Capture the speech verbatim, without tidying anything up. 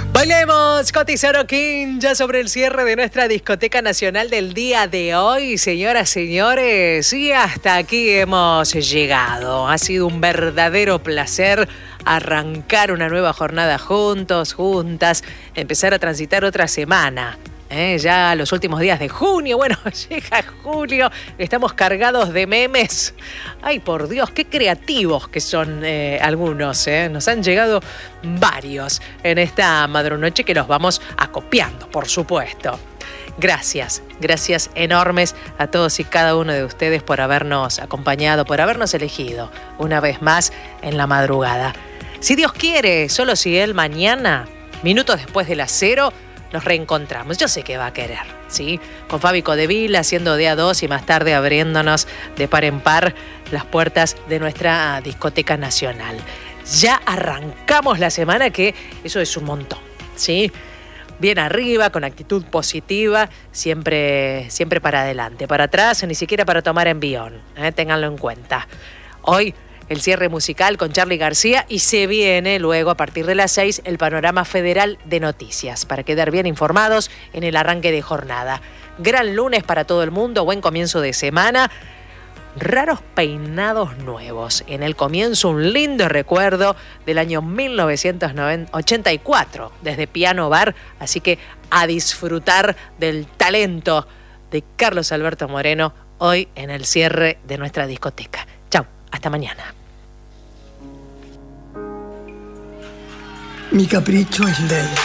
Bailemos, Cotizaro King, ya sobre el cierre de nuestra discoteca nacional del día de hoy, señoras, señores, y hasta aquí hemos llegado. Ha sido un verdadero placer arrancar una nueva jornada juntos, juntas, empezar a transitar otra semana. Eh, ya los últimos días de junio, bueno, llega julio, estamos cargados de memes. Ay, por Dios, qué creativos que son eh, algunos, eh. Nos han llegado varios en esta madrunoche que los vamos acopiando, por supuesto. Gracias, gracias enormes a todos y cada uno de ustedes por habernos acompañado, por habernos elegido una vez más en la madrugada. Si Dios quiere, solo si Él mañana, minutos después de las cero, nos reencontramos. Yo sé que va a querer, ¿sí? Con Fabi Codevil haciendo de a dos y más tarde abriéndonos de par en par las puertas de nuestra discoteca nacional. Ya arrancamos la semana, que eso es un montón, ¿sí? Bien arriba, con actitud positiva, siempre, siempre para adelante. Para atrás, ni siquiera para tomar envión, ¿eh? Ténganlo en cuenta. Hoy el cierre musical con Charly García y se viene luego a partir de las seis el panorama federal de noticias para quedar bien informados en el arranque de jornada. Gran lunes para todo el mundo, buen comienzo de semana. Raros peinados nuevos. En el comienzo un lindo recuerdo del año mil novecientos ochenta y cuatro desde Piano Bar, así que a disfrutar del talento de Carlos Alberto Moreno hoy en el cierre de nuestra discoteca. Chau, hasta mañana. Mi capricho es ley.